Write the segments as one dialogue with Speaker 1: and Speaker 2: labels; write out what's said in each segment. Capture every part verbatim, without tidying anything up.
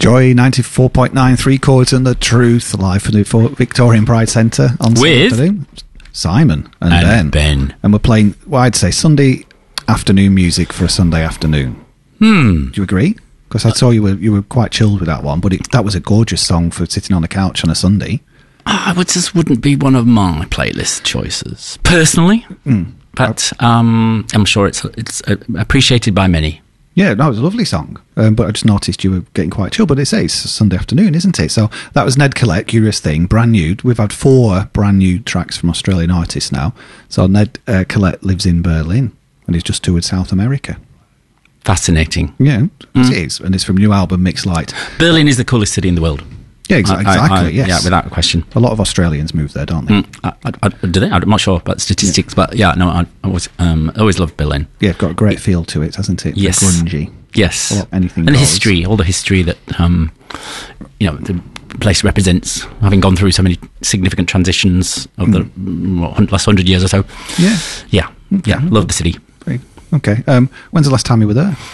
Speaker 1: Joy ninety-four point nine, Three Chords and the Truth, live from the Victorian Pride Centre on
Speaker 2: With
Speaker 1: Saturday. Simon and,
Speaker 2: and
Speaker 1: Ben.
Speaker 2: Ben.
Speaker 1: And we're playing, well, I'd say Sunday afternoon music for a Sunday afternoon.
Speaker 2: Hmm.
Speaker 1: Do you agree? Because I saw you were you were quite chilled with that one, but it, that was a gorgeous song for sitting on the couch on a Sunday.
Speaker 2: I would just wouldn't be one of my playlist choices personally,
Speaker 1: Mm.
Speaker 2: but um, I'm sure it's it's uh, appreciated by many.
Speaker 1: Yeah, no, it was a lovely song, um, but I just noticed you were getting quite chill. But it's, it's Sunday afternoon, isn't it? So that was Ned Collette, Curious Thing, brand new. We've had four brand new tracks from Australian artists now. So Ned uh, Collette lives in Berlin and he's just toured South America.
Speaker 2: Fascinating.
Speaker 1: Yeah,
Speaker 2: Mm.
Speaker 1: it is. And it's from new album Mixed Light.
Speaker 2: Berlin is the coolest city in the world.
Speaker 1: Yeah, exa-
Speaker 2: I- I-
Speaker 1: exactly,
Speaker 2: I-
Speaker 1: yes.
Speaker 2: Yeah, without a question.
Speaker 1: A lot of Australians move there, don't they?
Speaker 2: Mm, I, I, I, do they? I'm not sure about statistics, but yeah, no, I, I always, um, always loved Berlin.
Speaker 1: Yeah, it's got a great feel to it, hasn't it?
Speaker 2: Yes.
Speaker 1: Grungy.
Speaker 2: Yes.
Speaker 1: Well, anything
Speaker 2: and the
Speaker 1: goes.
Speaker 2: history, all the history that, um, you know, the place represents, having gone through so many significant transitions of the mm, what, last hundred years or so.
Speaker 1: Yeah.
Speaker 2: Yeah, yeah, love the city.
Speaker 1: Great. Okay. Um, when's the last time you were there?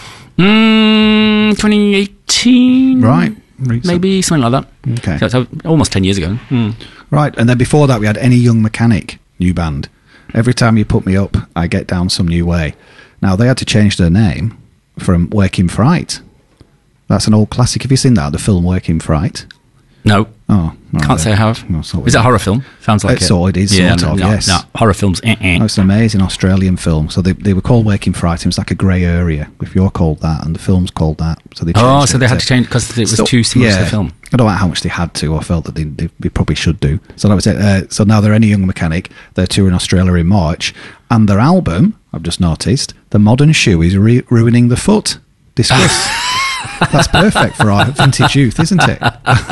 Speaker 2: Mm, twenty eighteen?
Speaker 1: Right. Recent.
Speaker 2: Maybe, something like that.
Speaker 1: Okay.
Speaker 2: So, so almost ten years ago. Mm.
Speaker 1: Right, and then before that we had Any Young Mechanic, new band. Every time you put me up, I get down some new way. Now, they had to change their name from Working Fright. That's an old classic. Have you seen that, the film Working Fright?
Speaker 2: No.
Speaker 1: Oh, no,
Speaker 2: Can't say I have.
Speaker 1: No, so
Speaker 2: Is it a horror film? Sounds like
Speaker 1: It's
Speaker 2: it.
Speaker 1: so it is,
Speaker 2: yeah,
Speaker 1: sort of,
Speaker 2: no,
Speaker 1: yes.
Speaker 2: No, horror films, eh, eh.
Speaker 1: Oh, it's an amazing Australian film. So they, they were called Working Fright. It was like a grey area, if you're called that, and the film's called that. So they
Speaker 2: Oh,
Speaker 1: changed
Speaker 2: so
Speaker 1: it
Speaker 2: they had to change because it was
Speaker 1: So-
Speaker 2: too similar
Speaker 1: yeah,
Speaker 2: to the film.
Speaker 1: I don't know how much they had to, or felt that they, they, they probably should do. So that was it. Uh, so now they're Any Young Mechanic. They're touring Australia in March, and their album, I've just noticed, The Modern Shoe is Re- Ruining the Foot. Discuss. That's perfect for our vintage youth, isn't it?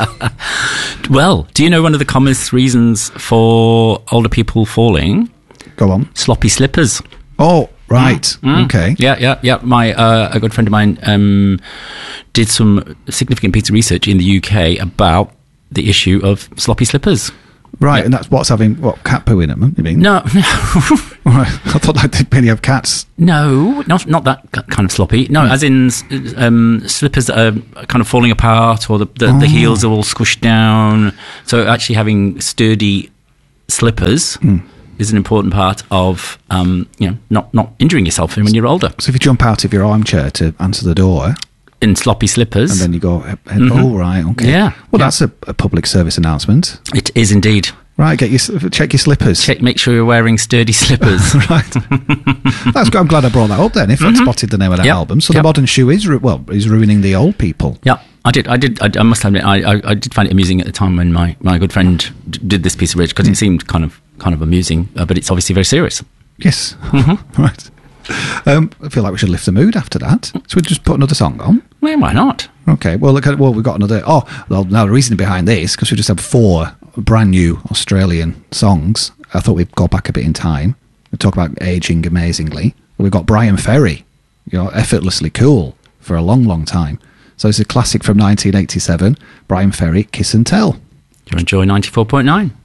Speaker 2: Well, do you know one of the commonest reasons for older people falling?
Speaker 1: Go on.
Speaker 2: Sloppy slippers.
Speaker 1: Oh, right.
Speaker 2: Mm.
Speaker 1: Okay.
Speaker 2: Yeah, yeah, yeah. My uh, a good friend of mine um, did some significant piece of research in the U K about the issue of sloppy slippers.
Speaker 1: Right,
Speaker 2: Yeah.
Speaker 1: and that's what's having, what, cat poo in them, you mean?
Speaker 2: No, no,
Speaker 1: Right. I thought that did many have cats.
Speaker 2: no, not not that k- kind of sloppy. No, as in s- um, slippers that are kind of falling apart, or the the,
Speaker 1: Oh.
Speaker 2: the heels are all squished down. So actually, having sturdy slippers
Speaker 1: Hmm.
Speaker 2: is an important part of um, you know not not injuring yourself when you're older.
Speaker 1: So if you jump out of your armchair to answer the door,
Speaker 2: In sloppy slippers,
Speaker 1: and then you go, head,
Speaker 2: Mhm.
Speaker 1: oh, right, okay.
Speaker 2: Yeah,
Speaker 1: Well,
Speaker 2: yeah.
Speaker 1: that's a, a public service announcement.
Speaker 2: it is indeed.
Speaker 1: Right, get your, check your slippers.
Speaker 2: Check, make sure you're wearing sturdy slippers.
Speaker 1: Right. That's good. I'm glad I brought that up then, if I'd spotted the name of that
Speaker 2: Yep.
Speaker 1: album. So
Speaker 2: Yep.
Speaker 1: the modern shoe is, ru- well, is ruining the old people.
Speaker 2: Yeah, I did. I did. I, I must admit, I, I, I did find it amusing at the time when my, my good friend d- did this piece of research, because
Speaker 1: Hmm.
Speaker 2: it seemed kind of kind of amusing, uh, but it's obviously very serious.
Speaker 1: Yes.
Speaker 2: Mm-hmm.
Speaker 1: Right. Um, I feel like we should lift the mood after that. So we'll just put another song on.
Speaker 2: Well, why not?
Speaker 1: Okay. Well, look at, well, we've got another. Oh, well, now the reason behind this, because we just have four brand new Australian songs. I thought we'd go back a bit in time. We talk about aging amazingly. We've got Brian Ferry, you know, effortlessly cool for a long, long time. So it's a classic from nineteen eighty-seven. Brian Ferry, Kiss and Tell.
Speaker 2: You enjoy ninety-four point nine.